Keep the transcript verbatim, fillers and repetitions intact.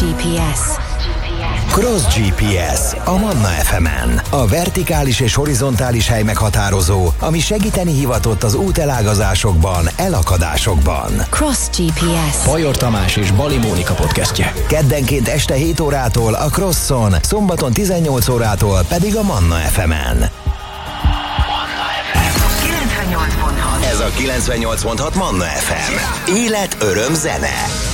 gé pé es. Cross gé pé es a Manna ef emen. A vertikális és horizontális hely meghatározó, ami segíteni hivatott az útelágazásokban, elakadásokban. Cross gé pé es. Bajor Tamás és Bali Mónika podcastje. Keddenként este hét órától a Crosson, szombaton tizennyolc órától pedig a Manna ef emen. kilencvennyolc pont hat. Ez a kilencvennyolc pont hat Manna ef em. Élet, öröm, zene.